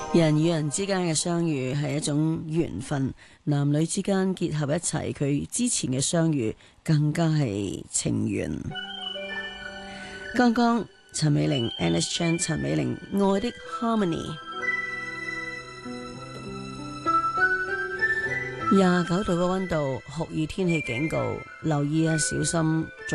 人與人之間嘅相遇係一種緣分，男女之間結合一齊，佢之前嘅相遇更加係情緣。剛剛陳美玲 Alice Chan 陳美玲愛的 Harmony 29度嘅溫度，酷熱天氣警告，留意啊，小心。